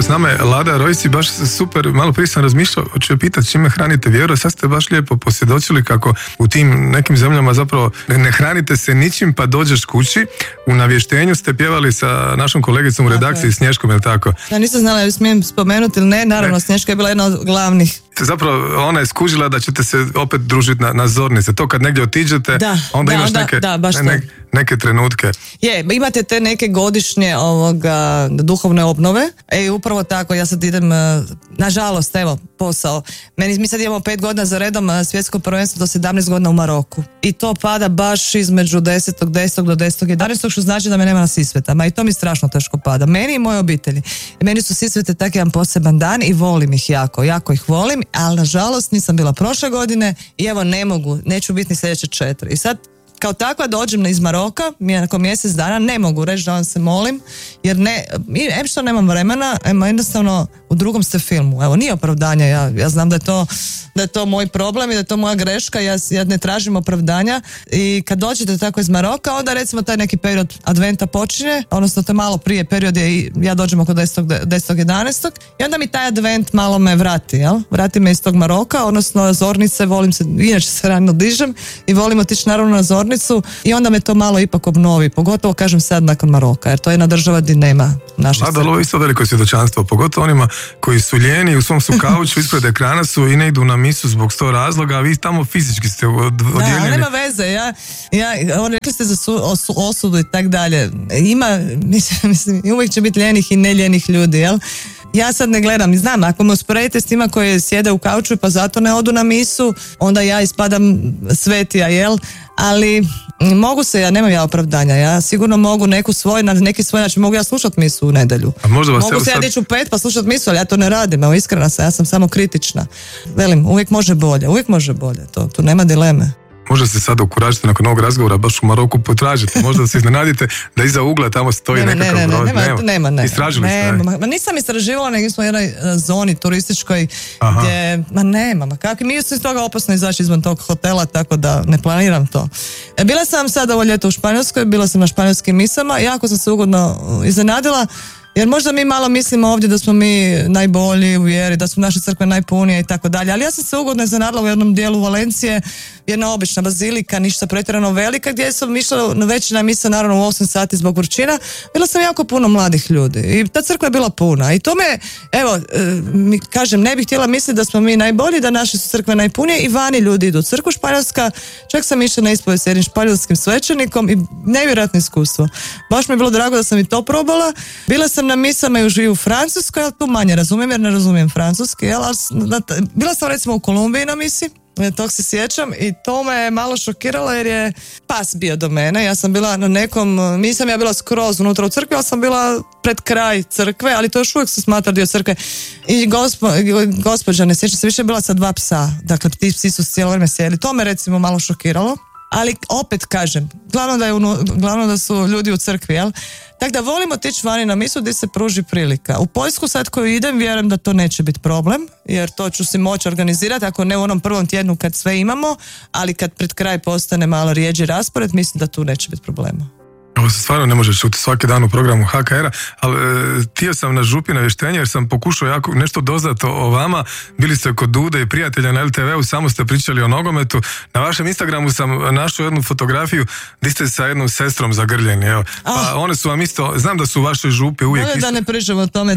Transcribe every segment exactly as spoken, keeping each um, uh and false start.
Evo s nama je Lada Rojsi, baš super, malo prije sam razmišljao, hoću je pitati čime hranite vjeru, a sad ste baš lijepo posvjedočili kako u tim nekim zemljama zapravo ne hranite se ničim pa dođeš kući. U navještenju ste pjevali sa našom kolegicom u redakciji Snješkom, je li tako? Ja nisam znala je li smijem spomenuti ili ne, naravno ne. Snješka je bila jedna od glavnih. Zapravo ona je skužila da ćete se opet družiti na, na zornice. To kad negdje otiđete, da, onda da, imaš da, neke, da, baš ne, neke trenutke. Je, imate te neke godišnje ovoga, duhovne obnove. E, upravo tako, ja sad idem, nažalost, evo, posao. Meni, mi sad imamo pet godina za redom svjetsko prvenstvo do sedamnaest godina u Maroku. I to pada baš između desetog desetog do desetog jedanaestog što znači da me nema na Sisvetama. I to mi strašno teško pada. Meni i moje obitelji. I meni su Sisvete tak jedan poseban dan i volim ih jako, jako ih volim, ali nažalost nisam bila prošle godine i evo ne mogu, neću biti ni sljedeće četiri. I sad kao takva dođem iz Maroka, mi je nakon mjesec dana, ne mogu reći da vam se molim, jer ne, em što nemam vremena, em jednostavno u drugom ste filmu. Evo, nije opravdanja, ja, ja znam da je to da je to moj problem i da je to moja greška, ja, ja ne tražim opravdanja i kad dođete tako iz Maroka, onda recimo taj neki period adventa počinje, odnosno to malo prije period je i ja dođem oko desetog jedanaestog i onda mi taj advent malo me vrati, jel? Vrati me iz tog Maroka, odnosno zornice, volim se, inače se rano dižem i volim otići naravno na zornicu i onda me to malo ipak obnovi, pogotovo kažem sad nakon Maroka, jer to je jedna država gdje nema naših crkva. Da, ovo je isto veliko svjedočanstvo, pogotovo onima koji su ljeni, u svom su kauču, ispred ekrana su i ne idu na misu zbog sto razloga, a vi tamo fizički ste odjeljeni. Da, nema veze, ja, ja on rekli ste za su, osu, osudu i tak dalje. Ima, mislim, mislim, uvijek će biti ljenih i neljenih ljudi, jel? Ja sad ne gledam, znam, ako me usporedite s tima koji sjede u kauču pa zato ne odu na misu, onda ja ispadam svetija, jel? Ali mogu se, ja nemam ja opravdanja, ja sigurno mogu neku svoj, na neki svoj način, mogu ja slušat misu u nedjelju. A možda vas mogu se ja sad... dići u pet pa slušat misu, ali ja to ne radim, evo iskrena sam, ja sam samo kritična. Velim, uvijek može bolje, uvijek može bolje, to, tu nema dileme. Možda se sada ukuražite nakon ovog razgovora, baš u Maroku potražite, možda se iznenadite da iza ugla tamo stoji nema, nekakav ne, ne, broj. Nema, nema, nema, nema. Istražili ste? Nema, ma nisam istraživala, nego smo u jednoj zoni turističkoj. Aha. Gdje, ma nema, ma kakvi, mi su iz toga opasno izaći izvan tog hotela, tako da ne planiram to. E, bila sam sada ovo ljeto u Španjolskoj, bila sam na španjolskim misama, jako sam se ugodno iznenadila. Jer možda mi malo mislimo ovdje da smo mi najbolji u vjeri, da su naše crkve najpunije i tako dalje, ali ja sam se ugodno iznenadila u jednom dijelu Valencije, jedna obična bazilika, ništa pretjerano velika, gdje sam išla većina misa naravno u osam sati zbog vrućina, bila sam jako puno mladih ljudi i ta crkva je bila puna i to me, evo, mi kažem, ne bih htjela misliti da smo mi najbolji, da naše su crkve najpunije i vani ljudi idu u crkvu Španjolska, čak sam išla na ispovijed s jednim španjolskim svećenikom i nevjerojatno iskustvo. Baš mi je bilo drago da sam i to probala. Bila sam na misama i uživu u Francuskoj, ali tu manje razumijem jer ne razumijem francuski. Jel? Bila sam recimo u Kolumbiji na misi, tog se sjećam i to me je malo šokiralo jer je pas bio do mene. Ja sam bila na nekom, nisam ja bila skroz unutra u crkvi, ali sam bila pred kraj crkve, ali to još uvijek se smatra dio crkve. I gospo, gospođa, ne sjećam se, više bila sa dva psa. Dakle, ti psi su cijelo vrijeme sjeli. To me recimo malo šokiralo. Ali opet kažem, glavno da, je unu, glavno da su ljudi u crkvi, jel? Tako da volimo otići vani na misu gdje se pruži prilika. U Poljsku sad koju idem, vjerujem da to neće biti problem, jer to ću si moći organizirati, ako ne u onom prvom tjednu kad sve imamo, ali kad pred kraj postane malo rijeđi raspored, mislim da tu neće biti problema. Ovo se stvarno ne može čuti svaki dan u programu H K R-a, ali e, tio sam na župi na vještenje jer sam pokušao jako nešto doznati o vama. Bili ste kod Dude i prijatelja na L T V-u, samo ste pričali o nogometu. Na vašem Instagramu sam našao jednu fotografiju gdje ste sa jednom sestrom zagrljeni. Evo. Pa one su vam isto, znam da su u vašoj župi uvijek isto. Da ne pričamo o tome.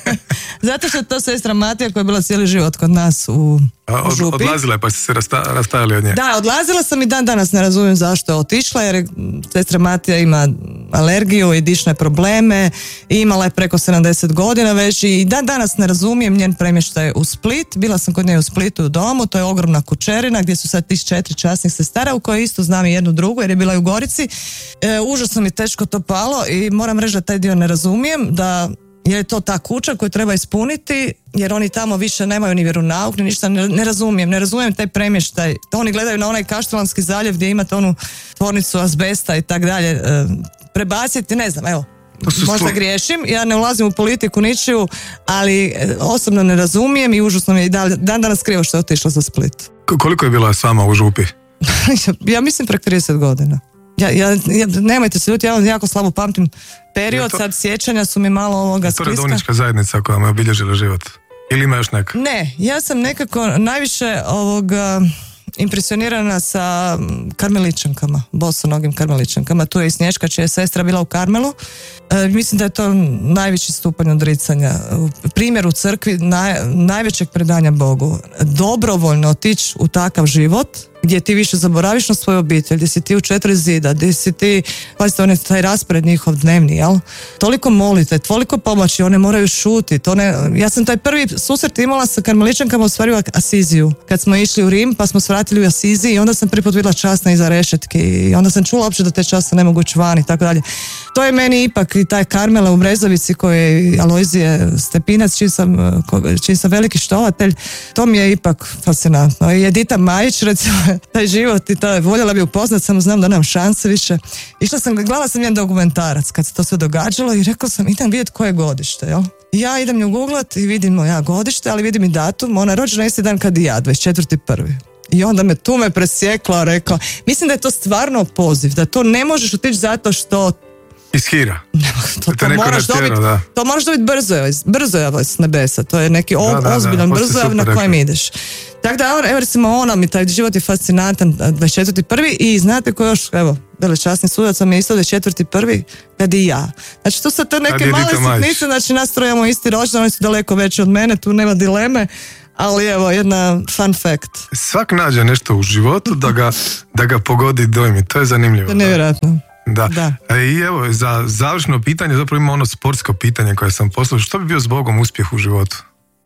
Zato što je to sestra Matija koja je bila cijeli život kod nas u Od, odlazila je pa ste se rasta, rastajali od nje. Da, odlazila sam i dan danas ne razumijem zašto je otišla jer sestra Matija ima alergiju i dišne probleme i imala je preko sedamdeset godina već i dan danas ne razumijem njen premještaj u Split. Bila sam kod nje u Splitu u domu, to je ogromna kućerina gdje su sad tih četiri časnih sestara u kojoj isto znam i jednu drugu jer je bila i u Gorici. E, užasno mi teško to palo i moram reći da taj dio ne razumijem, da je to ta kuća koju treba ispuniti, jer oni tamo više nemaju ni vjeronauk, ni ništa, ne, ne razumijem, ne razumijem taj premještaj. To oni gledaju na onaj Kaštelanski zaljev gdje imate onu tvornicu azbesta i tak dalje. E, prebaciti, ne znam, evo, možda stvo... griješim, ja ne ulazim u politiku ničiju, ali e, osobno ne razumijem i užasno mi je i dan, dan danas krivo što je otišla za Split. K- koliko je bila s vama u župi? Ja mislim prek trideset godina. Ja, ja, ja, nemojte se ljuti, ja jako slabo pamtim period, to, sad sjećanja su mi malo ovoga spliska. Je to redovnička zajednica koja me obilježila život? Ili ima još neka? Ne, ja sam nekako najviše ovoga impresionirana sa karmeličankama, bosonogim karmeličankama. Tu je i Snješka, čija je sestra bila u Karmelu. E, mislim da je to najveći stupanj odricanja. Primjer u crkvi naj, najvećeg predanja Bogu. Dobrovoljno otići u takav život gdje ti više zaboraviš na svoju obitelj, gdje si ti u četiri zida, gdje si ti, pazite, on je taj raspored njihov dnevni, jel? Toliko molite, toliko pomoći, one moraju šutiti. One, ja sam taj prvi susret imala sa karmeličankama u stvari u Asiziju. Kad smo išli u Rim, pa smo se vratili u Asiziji i onda sam prvi put vidjela časna iza rešetke i onda sam čula uopće da te časne ne mogu ići van i tako dalje. To je meni ipak i taj Karmela u Brezovici koji je Alojzije Stepinac, čiji sam, čiji sam veliki štovatelj, to mi je ipak fascinantno. I Edita Majić, recimo, taj život i to, voljela bi upoznat, samo znam da nemam šanse više. Išla sam, gledala sam jedan dokumentarac kad se to sve događalo i rekao sam, idem vidjeti koje godište, jel? Ja idem nju googlat i vidim ja godište, ali vidim i datum, ona je rođena isti dan kad i ja, dvadeset četvrti prvi I onda me tu me presjekla, rekla, mislim da je to stvarno poziv, da to ne možeš otići zato što iz hira. to, to, moraš dobiti, to moraš dobiti brzo, brzo je s nebesa, to je neki o, da, da, ozbiljan da, brzo na kojem rekli. Ideš. Tako da, evo recimo ona mi, taj život je fascinantan, dvadeset četvrti prvi I znate ko još, evo, velečasni sudac, on mi je isto dvadeset četvrti prvi kad i ja. Znači, to su to neke male sitnice, znači nas trojamo isti rođendan, oni su daleko veći od mene, tu nema dileme, ali evo, jedna fun fact. Svak nađe nešto u životu da ga, da ga pogodi dojmi, to je zanimljivo. To je nevjerojatno. Da. da. I evo, za završno pitanje, zapravo ima ono sportsko pitanje koje sam poslao. Što bi bio zbogom uspjeh u životu?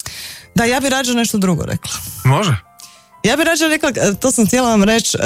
Da, ja bi rađe nešto drugo rekla. Može? Ja bi rađe rekla, to sam htjela vam reći,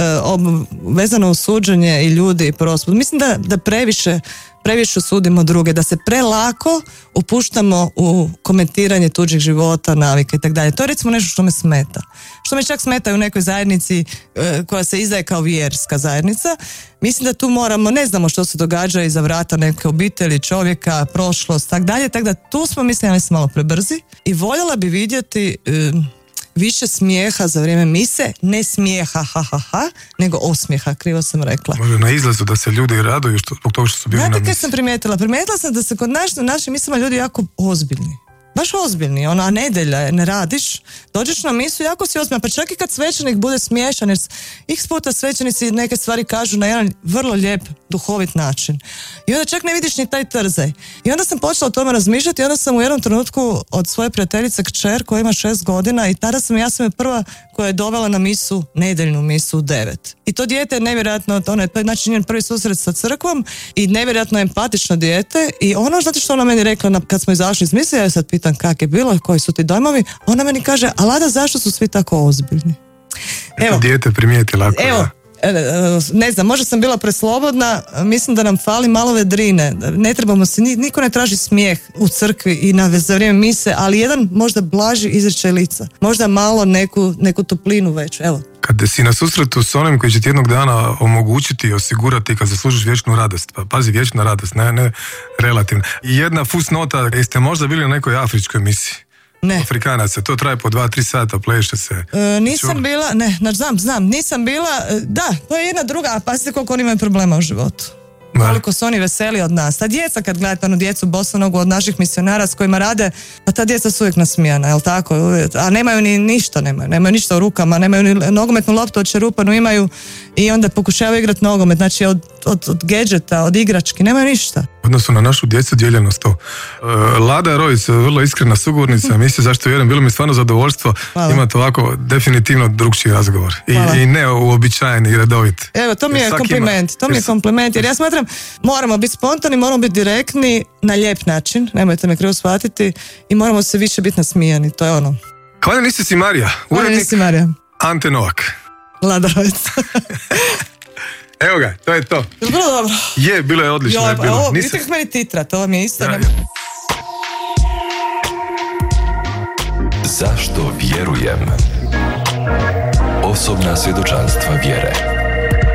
vezano u suđenje i ljudi i prospod. Mislim da, da previše, previše sudimo druge, da se prelako upuštamo u komentiranje tuđih života, navika i tako dalje. To je recimo nešto što me smeta. Što me čak smeta u nekoj zajednici e, koja se izdaje kao vjerska zajednica. Mislim da tu moramo, ne znamo što se događa iza vrata neke obitelji, čovjeka, prošlost, tak dalje, tako da tu smo, mislim, ja smo malo prebrzi i voljela bi vidjeti e, više smijeha za vrijeme mise, ne smijeha ha ha ha, nego osmijeha, krivo sam rekla. Može na izlazu da se ljudi raduju što, zbog toga što su bili Znate na misi. Znate kad sam primijetila? Primijetila sam da se kod naš, našim misama ljudi jako ozbiljni. Baš ozbiljni, ona nedelja je, ne radiš, dođeš na misu, jako si ozbiljan, pa čak i kad svećenik bude smiješan, jer x puta svećenici neke stvari kažu na jedan vrlo lijep, duhovit način. I onda čak ne vidiš ni taj trzaj. I onda sam počela o tome razmišljati i onda sam u jednom trenutku od svoje prijateljice kćer koja ima šest godina i tada sam, ja sam je prva koja je dovela na misu, nedeljnu misu u devet. I to dijete je nevjerojatno, ono je, to je znači njen prvi susret sa crkvom i nevjerojatno empatično dijete i ono, znate što ona meni rekla kad smo izašli iz mise, ja sad pitam kak je bilo, koji su ti dojmovi, ona meni kaže, a Lada, zašto su svi tako ozbiljni? Evo, dijete primijeti lako. Evo, ne znam, možda sam bila preslobodna, mislim da nam fali malo vedrine, ne trebamo se, niko ne traži smijeh u crkvi i na za vrijeme mise, ali jedan možda blaži izričaj lica, možda malo neku, neku toplinu veću, evo. Kad si na susretu s onim koji će ti jednog dana omogućiti i osigurati kad zaslužiš vječnu radost, pa pazi, vječna radost, ne, ne relativna. I jedna fusnota, jeste možda bili na nekoj afričkoj misiji? Ne. Afrikanaca, to traje po dva, tri sata, pleše se. E, nisam Ču? bila, ne, znači znam, znam, nisam bila, da, to je jedna druga, a pazite koliko oni imaju problema u životu. Da. Koliko su oni veseli od nas. Ta djeca, kad gledate onu djecu bosonogu od naših misionara s kojima rade, a ta djeca su uvijek nasmijana, jel tako? A nemaju ni ništa, nemaju, nemaju ništa u rukama, nemaju ni nogometnu loptu od čerupanu, imaju i onda pokušavaju igrati nogomet, znači od, od, od gadgeta, od igrački, nemaju ništa. Odnosno na našu djecu dijeljenost to. Lada Rojc, vrlo iskrena sugovornica, mislim zašto vjerujem, bilo mi stvarno zadovoljstvo imati ovako definitivno drugčiji razgovor. I, i ne uobičajeni i redovit. Evo, to mi je kompliment, ima, to mi je kompliment, jer ja smatram, moramo biti spontani, moramo biti direktni, na lijep način, nemojte me krivo shvatiti, i moramo se više biti nasmijani, to je ono. Hvala, nisi si Marija, urednik si Marija. Ante Novak. Lada Rojc. Evo ga, to je to. Bilo dobro. Je, bilo je odlično. Jo, je bilo. Ovo, vidite kako meni titra, to vam je isto. Ja, ne... Zašto vjerujem? Osobna svjedočanstva vjere.